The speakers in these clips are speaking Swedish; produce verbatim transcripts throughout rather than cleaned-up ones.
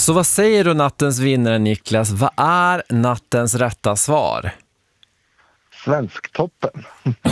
Så vad säger du nattens vinnare, Niklas? Vad är nattens rätta svar? Svensktoppen.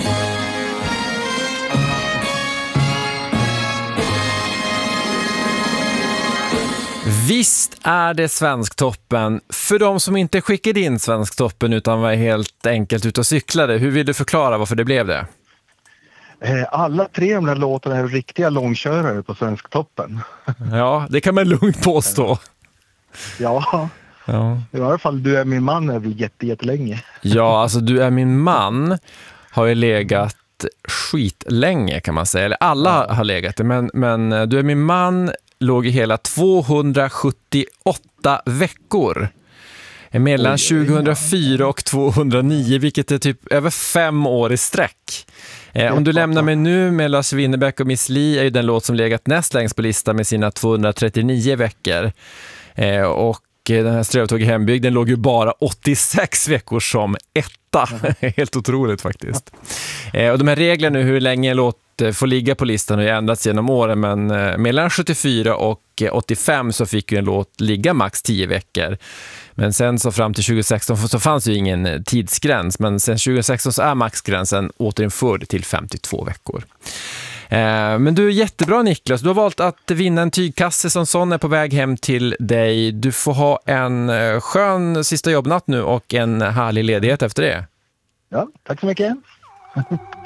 Visst är det Svensktoppen. För de som inte skickade in Svensktoppen utan var helt enkelt ute och cyklade, hur vill du förklara varför det blev det? Alla tre av de här låtarna är riktiga långkörare på Svensktoppen. Ja, det kan man lugnt påstå. Ja, ja. I alla fall Du är min man är vi jätte, jättelänge. Ja, alltså Du är min man har ju legat skitlänge kan man säga. Eller alla ja. har legat det, men, men Du är min man låg i hela tvåhundrasjuttioåtta veckor. Mellan tjugohundrafyra och tvåhundranio, vilket är typ över fem år i sträck. Eh, om du lämnar mig nu med Lars Winnerbäck och Miss Li är ju den låt som legat näst längst på listan med sina tvåhundratrettionio veckor. Eh, och den här Strövtåg i hembygden låg ju bara åttiosex veckor som etta. Helt otroligt faktiskt. Eh, och de här reglerna hur länge en låt får ligga på listan har ju ändrats genom åren, men eh, mellan sjuttiofyra och åttiofem så fick ju en låt ligga max tio veckor. Men sen så fram till tjugohundrasexton så fanns ju ingen tidsgräns, men sen tjugohundrasexton så är maxgränsen återinförd till femtiotvå veckor. Eh, men du är jättebra, Niklas. Du har valt att vinna en tygkasse som sån är på väg hem till dig. Du får ha en eh, skön sista jobbnatt nu och en härlig ledighet efter det. Ja, tack så mycket.